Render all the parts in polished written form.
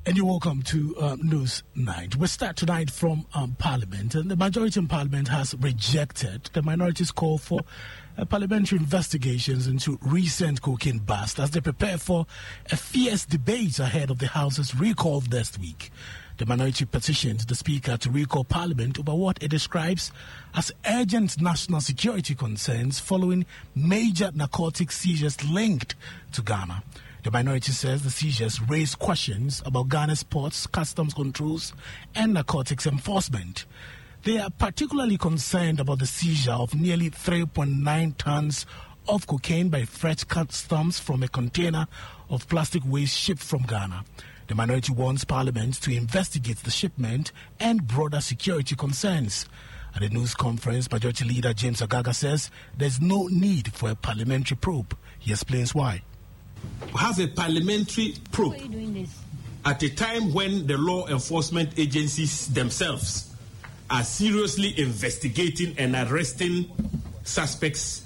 And you're welcome to News Night. We start tonight from Parliament, and the majority in Parliament has rejected the minority's call for parliamentary investigations into recent cocaine bust as they prepare for a fierce debate ahead of the House's recall next week. The minority petitioned the Speaker to recall Parliament over what it describes as urgent national security concerns following major narcotic seizures linked to Ghana. The minority says the seizures raise questions about Ghana's ports, customs controls, and narcotics enforcement. They are particularly concerned about the seizure of nearly 3.9 tons of cocaine by French customs from a container of plastic waste shipped from Ghana. The minority wants Parliament to investigate the shipment and broader security concerns. At a news conference, Majority Leader James Agaga says there's no need for a parliamentary probe. He explains why. Have a parliamentary probe at a time when the law enforcement agencies themselves are seriously investigating and arresting suspects,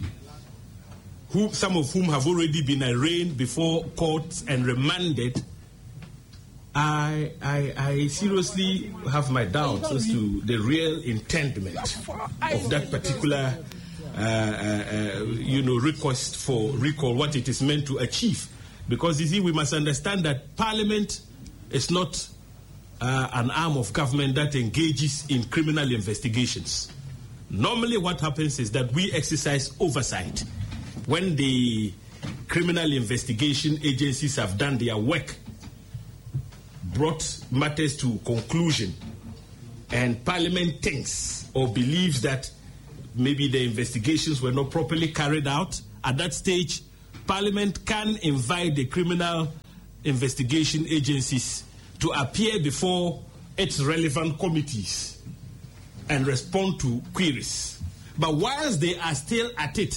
some of whom have already been arraigned before courts and remanded. I seriously have my doubts as to the real intendment of that particular request for recall, what it is meant to achieve. Because you see, we must understand that Parliament is not an arm of government that engages in criminal investigations. Normally what happens is that we exercise oversight. When the criminal investigation agencies have done their work, brought matters to conclusion, and Parliament thinks or believes that maybe the investigations were not properly carried out, at that stage, Parliament can invite the criminal investigation agencies to appear before its relevant committees and respond to queries. But whilst they are still at it,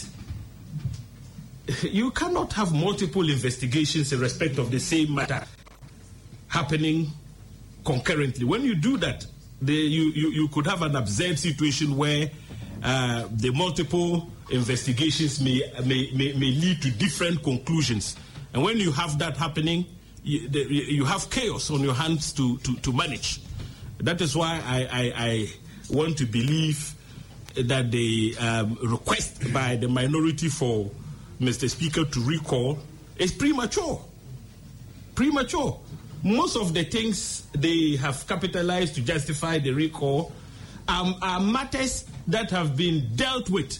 you cannot have multiple investigations in respect of the same matter happening concurrently. When you do that, you could have an absurd situation where the multiple investigations may lead to different conclusions. And when you have that happening, you have chaos on your hands to manage. That is why I want to believe that the request by the minority for Mr. Speaker to recall is premature. Most of the things they have capitalized to justify the recall are matters that have been dealt with.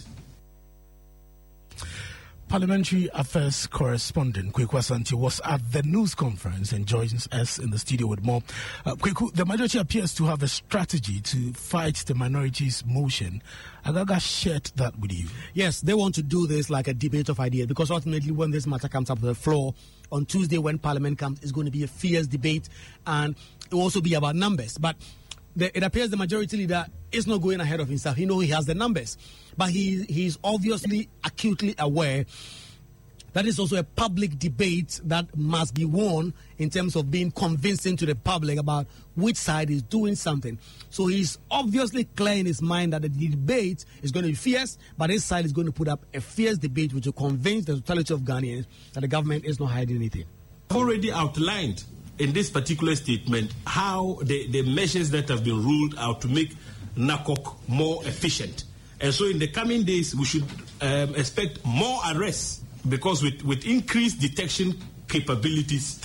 Parliamentary Affairs correspondent Kweku Asante was at the news conference and joins us in the studio with more. Kweku, the majority appears to have a strategy to fight the minority's motion. Agaga shared that with you. Yes, they want to do this like a debate of ideas, because ultimately when this matter comes up to the floor on Tuesday when Parliament comes, it's going to be a fierce debate, and it will also be about numbers. But it appears the majority leader is not going ahead of himself. He knows he has the numbers. But he's obviously acutely aware that is also a public debate that must be won in terms of being convincing to the public about which side is doing something. So he's obviously clear in his mind that the debate is going to be fierce, but his side is going to put up a fierce debate which will convince the totality of Ghanaians that the government is not hiding anything. I've already outlined in this particular statement how the measures that have been ruled out to make NACOC more efficient. And so in the coming days, we should expect more arrests, because with increased detection capabilities,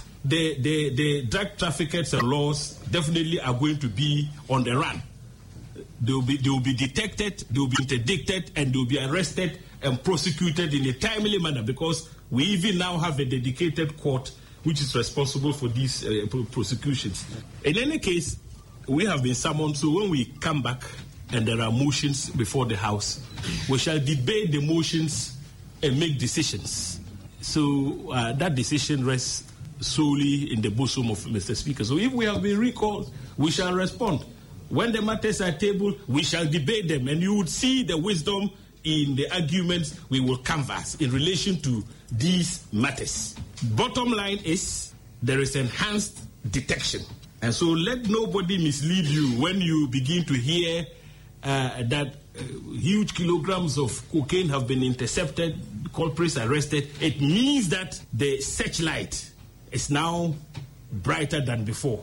the drug traffickers and laws definitely are going to be on the run. They will be detected, they will be interdicted, and they will be arrested and prosecuted in a timely manner, because we even now have a dedicated court which is responsible for these prosecutions. In any case, we have been summoned, so when we come back and there are motions before the House, we shall debate the motions and make decisions. So that decision rests solely in the bosom of Mr. Speaker. So if we have been recalled, we shall respond. When the matters are tabled, we shall debate them, and you would see the wisdom in the arguments we will canvass in relation to these matters. Bottom line is there is enhanced detection. And so let nobody mislead you when you begin to hear that huge kilograms of cocaine have been intercepted, culprits arrested. It means that the searchlight is now brighter than before.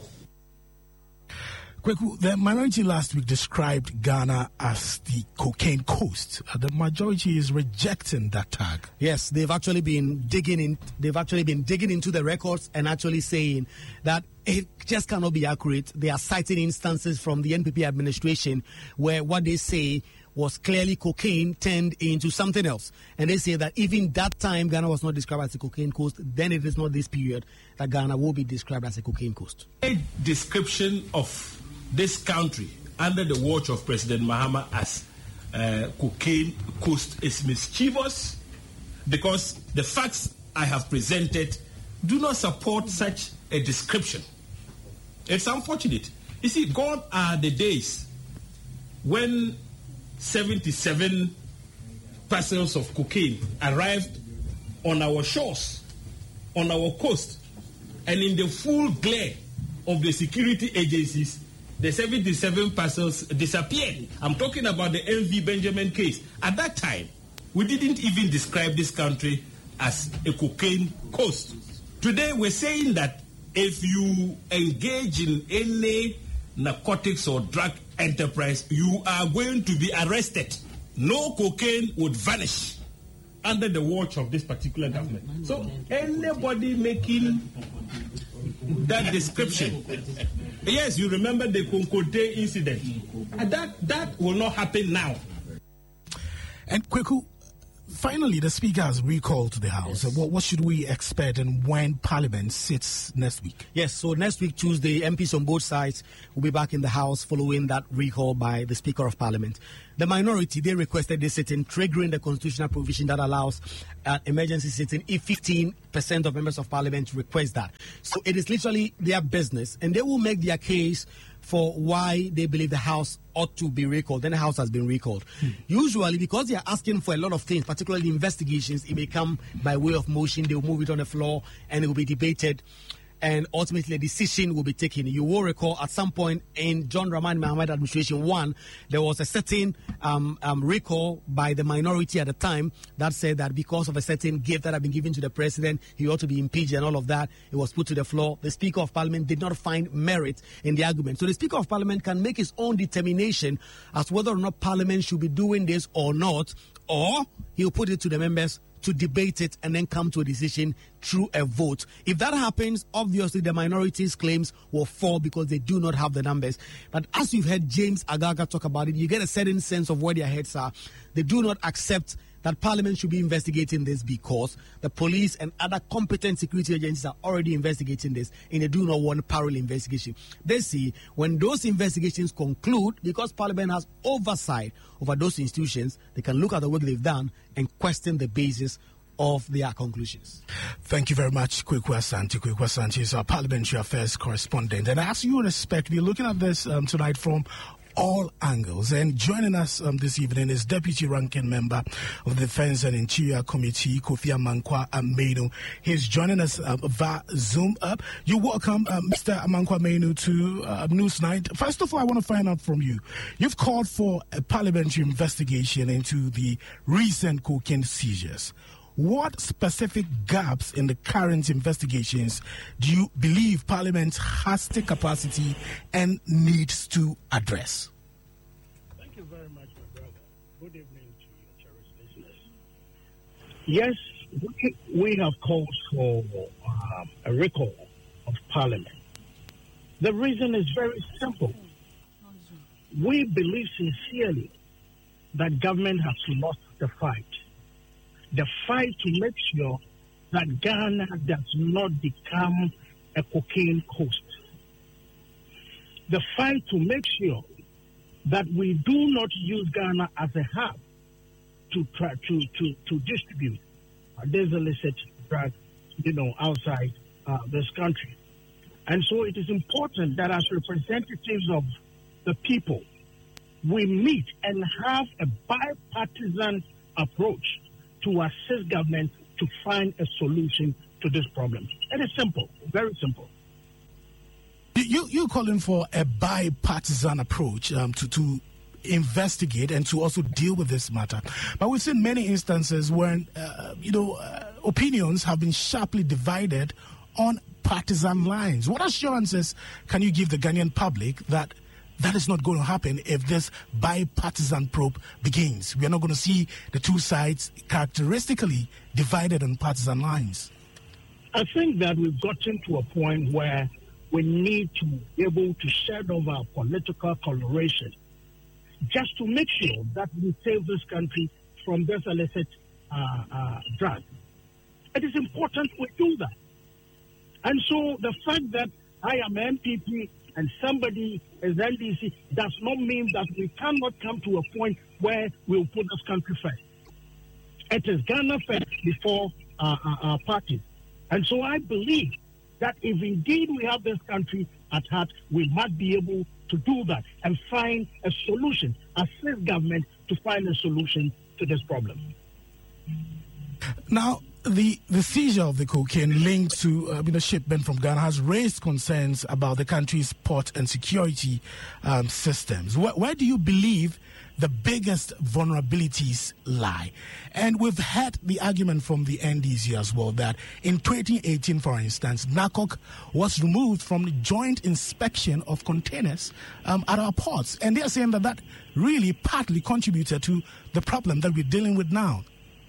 Kweku, the minority last week described Ghana as the cocaine coast. The majority is rejecting that tag. Yes, they've actually been digging into the records and actually saying that it just cannot be accurate. They are citing instances from the NPP administration where what they say was clearly cocaine turned into something else. And they say that even that time Ghana was not described as a cocaine coast, then it is not this period that Ghana will be described as a cocaine coast. A description of this country under the watch of President Mahama as cocaine coast is mischievous, because the facts I have presented do not support such a description. It's unfortunate. You see, gone are the days when 77 parcels of cocaine arrived on our shores, on our coast, and in the full glare of the security agencies, the 77 parcels disappeared. I'm talking about the MV Benjamin case. At that time, we didn't even describe this country as a cocaine coast. Today, we're saying that if you engage in any narcotics or drug enterprise, you are going to be arrested. No cocaine would vanish under the watch of this particular government. So anybody making that description, yes, you remember the Concote incident. That will not happen now. And Kweku, finally, the Speaker has recalled to the House. Yes. What should we expect and when Parliament sits next week? Yes, so next week, Tuesday, MPs on both sides will be back in the House following that recall by the Speaker of Parliament. The minority, they requested this sitting, triggering the constitutional provision that allows emergency sitting if 15% of members of Parliament request that. So it is literally their business, and they will make their case for why they believe the House ought to be recalled. Then the House has been recalled. Usually, because they are asking for a lot of things, particularly investigations, it may come by way of motion. They will move it on the floor and it will be debated. And ultimately, a decision will be taken. You will recall at some point in John Dramani Mahama administration 1, there was a certain recall by the minority at the time that said that because of a certain gift that had been given to the president, he ought to be impeached and all of that. It was put to the floor. The Speaker of Parliament did not find merit in the argument. So the Speaker of Parliament can make his own determination as to whether or not Parliament should be doing this or not, or he'll put it to the members to debate it and then come to a decision through a vote. If that happens, obviously the minority's claims will fall because they do not have the numbers. But as you've heard James Agaga talk about it, you get a certain sense of where their heads are. They do not accept that Parliament should be investigating this because the police and other competent security agencies are already investigating this, and they do not want parallel investigation. They see when those investigations conclude, because Parliament has oversight over those institutions, they can look at the work they've done and question the basis of their conclusions. Thank you very much, Kweku Asante. Kweku Asante is our parliamentary affairs correspondent. And as you would expect, we're looking at this tonight from all angles. And joining us this evening is Deputy Ranking Member of the Defense and Interior Committee, Kofi Amankwa Manu. He's joining us via Zoom up. You're welcome, Mr. Amankwa Manu, to Newsnight. First of all, I want to find out from you. You've called for a parliamentary investigation into the recent cocaine seizures. What specific gaps in the current investigations do you believe Parliament has the capacity and needs to address? Thank you very much, my brother. Good evening to your cherished listeners. Yes, we have called for a recall of Parliament. The reason is very simple. We believe sincerely that government has lost the fight. The fight to make sure that Ghana does not become a cocaine coast. The fight to make sure that we do not use Ghana as a hub to try to distribute this illicit drug, outside this country. And so it is important that as representatives of the people, we meet and have a bipartisan approach to assist government to find a solution to this problem. It is simple, very simple. You're calling for a bipartisan approach to investigate and to also deal with this matter. But we've seen many instances when, opinions have been sharply divided on partisan lines. What assurances can you give the Ghanaian public that that is not going to happen if this bipartisan probe begins? We are not going to see the two sides characteristically divided on partisan lines. I think that we've gotten to a point where we need to be able to shed off our political coloration just to make sure that we save this country from this illicit drug. It is important we do that. And so the fact that I am MPP and somebody is NDC does not mean that we cannot come to a point where we'll put this country first. It is Ghana first before our parties. And so I believe that if indeed we have this country at heart, we must be able to do that and find a solution, assist government to find a solution to this problem. Now, the seizure of the cocaine linked to the shipment from Ghana has raised concerns about the country's port and security systems. Where do you believe the biggest vulnerabilities lie? And we've had the argument from the NDC as well that in 2018, for instance, NACOC was removed from the joint inspection of containers at our ports. And they're saying that that really partly contributed to the problem that we're dealing with now.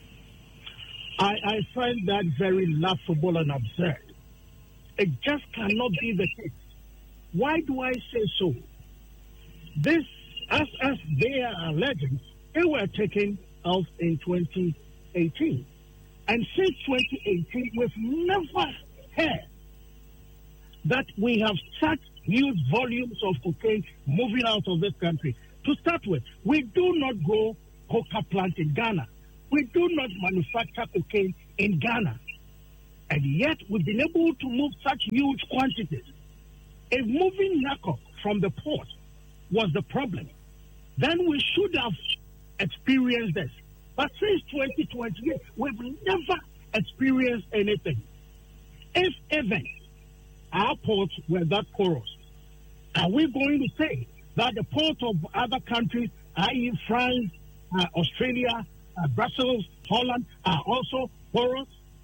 I find that very laughable and absurd. It just cannot be the case. Why do I say so? This, as they are alleging, they were taken off in 2018. And since 2018, we've never heard that we have such huge volumes of cocaine moving out of this country. To start with, we do not grow coca plant in Ghana. We do not manufacture cocaine in Ghana. And yet we've been able to move such huge quantities. If moving NACOC from the port was the problem, then we should have experienced this. But since 2028, we've never experienced anything. If even our ports were that porous, are we going to say that the ports of other countries, i.e. France, Australia, Brussels, Holland, are also porous?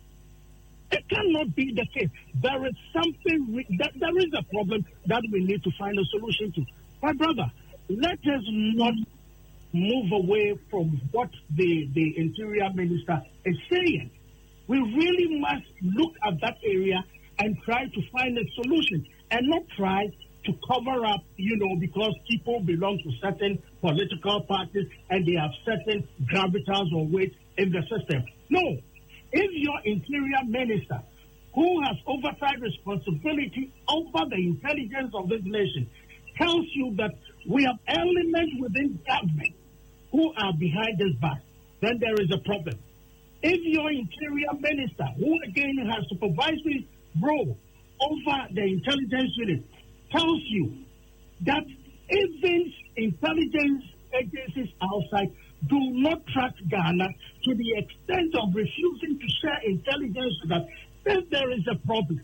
It cannot be the case. There is there is a problem that we need to find a solution to. My brother, let us not move away from what the Interior Minister is saying. We really must look at that area and try to find a solution and not try to cover up, because people belong to certain political parties and they have certain gravitas or weight in the system. No. If your Interior Minister, who has oversight responsibility over the intelligence of this nation, tells you that we have elements within government who are behind this bus, then there is a problem. If your Interior Minister, who again has supervisory role over the intelligence unit, tells you that even intelligence agencies outside do not trust Ghana to the extent of refusing to share intelligence with us, then there is a problem.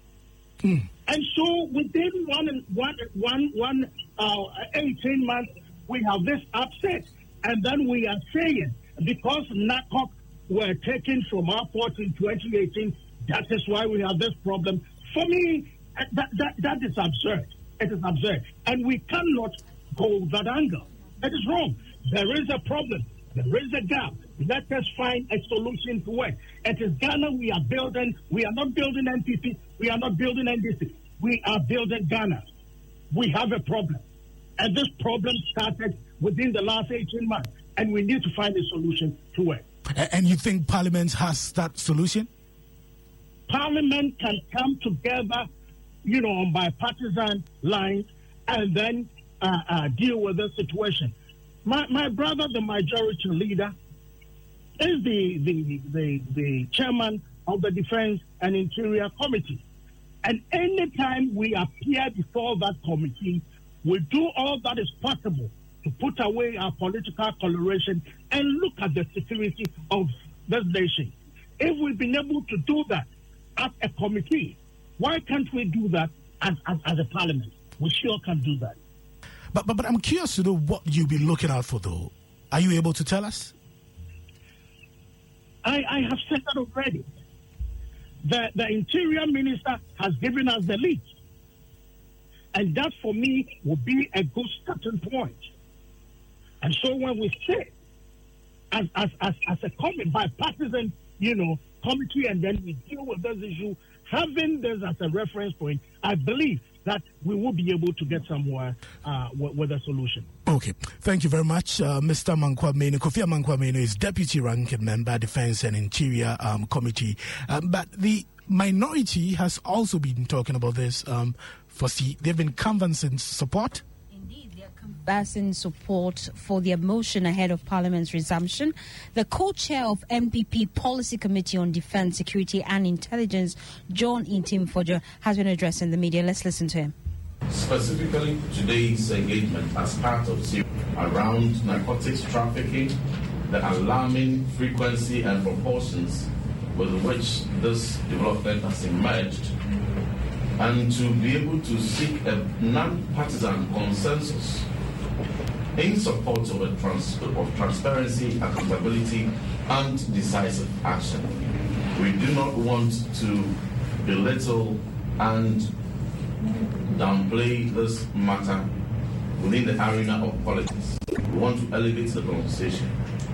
And so within 18 months, we have this upset. And then we are saying, because NACOC were taken from our port in 2018, that is why we have this problem. For me, that is absurd. It is absurd. And we cannot go that angle. It is wrong. There is a problem. There is a gap. Let us find a solution to it. It is Ghana we are building. We are not building NPP. We are not building NDC. We are building Ghana. We have a problem. And this problem started within the last 18 months. And we need to find a solution to it. And you think Parliament has that solution? Parliament can come together, on bipartisan lines and then deal with the situation. My brother, the majority leader, is the chairman of the Defense and Interior Committee. And anytime we appear before that committee, we do all that is possible to put away our political coloration and look at the security of this nation. If we've been able to do that as a committee, why can't we do that as a parliament? We sure can do that. But I'm curious to know what you'll be looking out for, though. Are you able to tell us? I have said that already. the Interior Minister has given us the lead. And that, for me, would be a good starting point. And so when we say, as a bipartisan, committee, and then we deal with this issue, having this as a reference point, I believe that we will be able to get somewhere with a solution. Okay, thank you very much, Mr. Amankwah Manu. Kofi Amankwah Manu is Deputy Ranking Member, Defense and Interior Committee. But the minority has also been talking about this. They've been canvassing support. Canvassing support for their motion ahead of Parliament's resumption. The co-chair of MPP Policy Committee on Defence, Security and Intelligence, John Intim-Fojo, has been addressing the media. Let's listen to him. Specifically, today's engagement as part of around narcotics trafficking, the alarming frequency and proportions with which this development has emerged, and to be able to seek a non-partisan consensus in support of transparency, accountability, and decisive action. We do not want to belittle and downplay this matter within the arena of politics. We want to elevate the conversation.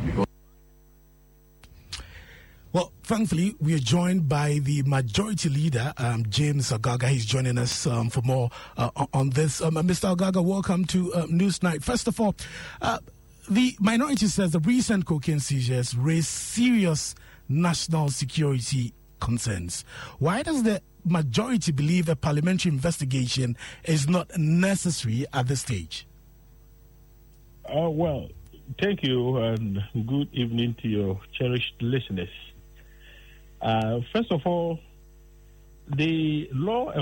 Well, thankfully, we are joined by the Majority Leader, James Ogaga. He's joining us for more on this. Mr. Ogaga, welcome to Newsnight. First of all, the minority says the recent cocaine seizures raise serious national security concerns. Why does the majority believe a parliamentary investigation is not necessary at this stage? Well, thank you, and good evening to your cherished listeners. First of all, the law